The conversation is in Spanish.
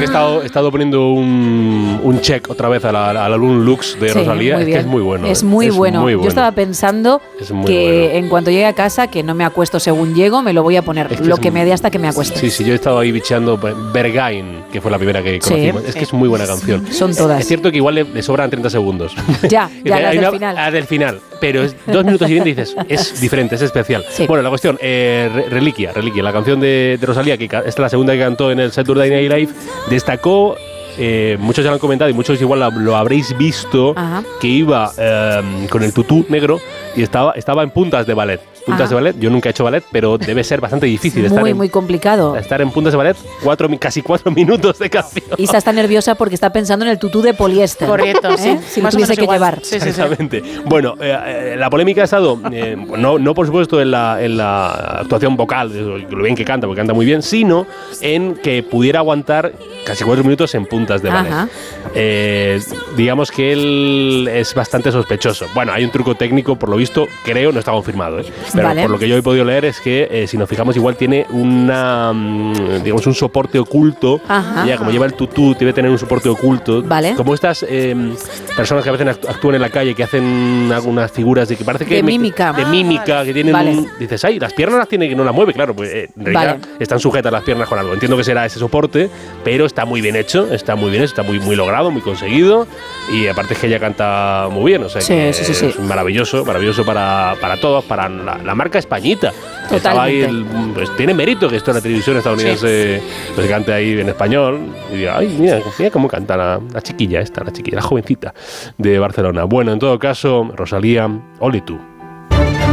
he estado poniendo un check otra vez al álbum Lux de Rosalía. Es que es muy bueno. Es muy bueno. Yo estaba pensando que en cuanto llegue a casa, que no me acuesto según llego, me lo voy a poner. Es que lo que me dé hasta que me acueste. Sí, yo he estado ahí bicheando Bergain, que fue la primera que conocimos. Es que es muy buena canción. Son todas. Es cierto que igual le sobran 30 segundos. Ya las del final. Pero es 2 minutos y 20 y dices, es diferente, es especial. Sí. Bueno, la cuestión, Reliquia, la canción de Rosalía, que esta es la segunda que cantó en el Saturday Night Live, destacó, muchos ya lo han comentado y muchos igual lo habréis visto, que iba con el tutú negro y estaba en puntas de ballet. Puntas de ballet, yo nunca he hecho ballet, pero debe ser bastante difícil. Muy complicado. Estar en puntas de ballet, casi 4 minutos de canción. Isa está nerviosa porque está pensando en el tutú de poliéster. Correcto, sí. Si lo tuviese que llevar. Sí. Exactamente. Bueno, la polémica ha estado, no por supuesto en la actuación vocal, lo bien que canta, porque canta muy bien, sino en que pudiera aguantar casi 4 minutos en puntas de ballet. Digamos que él es bastante sospechoso. Bueno, hay un truco técnico, por lo visto, creo, no está confirmado, pero por lo que yo he podido leer es que, si nos fijamos, igual tiene un soporte oculto. Ella, como lleva el tutú, debe tener un soporte oculto. Como estas personas que a veces actúan en la calle, que hacen algunas figuras de que parece que... De mímica, que tienen dices, ay, las piernas las tiene que no las mueve, claro, pues en realidad están sujetas las piernas con algo. Entiendo que será ese soporte, pero está muy bien hecho, está muy logrado, muy conseguido, y aparte es que ella canta muy bien, o sea, es maravilloso para todos, para la marca Españita. Totalmente. Pues tiene mérito que esto en la televisión estadounidense pues cante ahí en español y diga, ay, mira cómo canta la chiquilla, la jovencita de Barcelona. Bueno, en todo caso, Rosalía, ole tú.